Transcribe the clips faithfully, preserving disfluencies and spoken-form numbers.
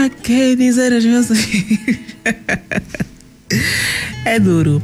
Para que dizer as vezes? É duro.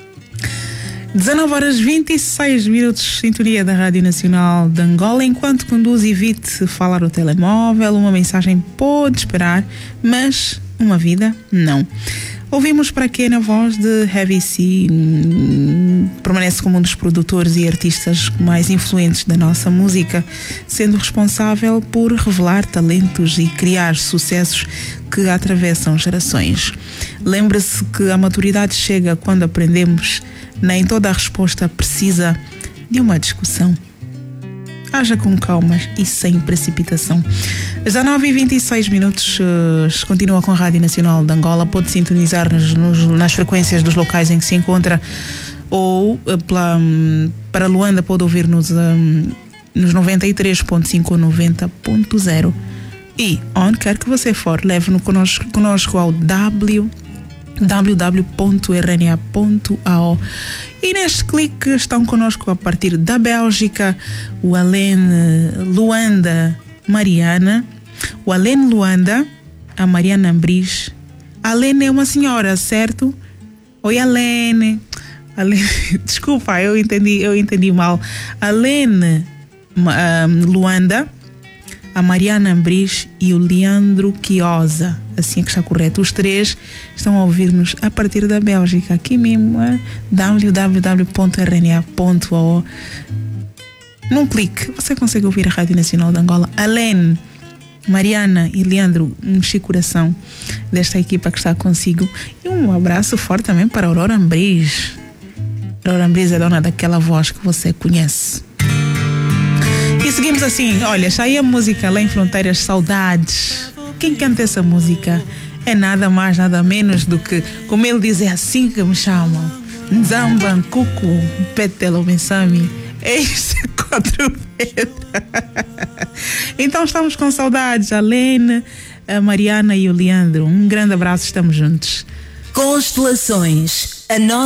dezanove horas e vinte e seis minutos, sintonia da Rádio Nacional de Angola. Enquanto conduz, evite falar o telemóvel. Uma mensagem pode esperar, mas uma vida não. Ouvimos para quê na voz de Heavy C, hum, permanece como um dos produtores e artistas mais influentes da nossa música, sendo responsável por revelar talentos e criar sucessos que atravessam gerações. Lembra-se que a maturidade chega quando aprendemos, nem toda a resposta precisa de uma discussão. Haja com calma e sem precipitação. dezenove e vinte e seis minutos, uh, continua com a Rádio Nacional de Angola. Pode sintonizar-nos nos, nas frequências dos locais em que se encontra, ou uh, pela, um, para Luanda pode ouvir-nos um, nos noventa e três ponto cinco ou noventa ponto zero. E onde quer que você for, leve-nos conosco, conosco ao w w w ponto r n a ponto a o. E neste clique estão connosco a partir da Bélgica o Alene Luanda Mariana, o Alene Luanda, a Mariana Ambris. A Alene é uma senhora, certo? Oi, Alene. Alene desculpa, eu entendi, eu entendi mal. Alene um, Luanda, a Mariana Ambris e o Leandro Quiosa, assim é que está correto. Os três estão a ouvir-nos a partir da Bélgica, aqui mesmo, é w w w ponto r n a ponto a o. Num clique, você consegue ouvir a Rádio Nacional de Angola. Alene, Mariana e Leandro, um coração desta equipa que está consigo. E um abraço forte também para a Aurora Ambris. Aurora Ambris é dona daquela voz que você conhece. E seguimos assim, olha, está aí a música Além Fronteiras, Saudades. Quem canta essa música é nada mais, nada menos do que, como ele diz, é assim que me chamam, Nzamba Nkuku Petelo Mensami. Eis quatro pedras. Então estamos com saudades, a Lene, a Mariana e o Leandro. Um grande abraço, estamos juntos. Constelações, a nova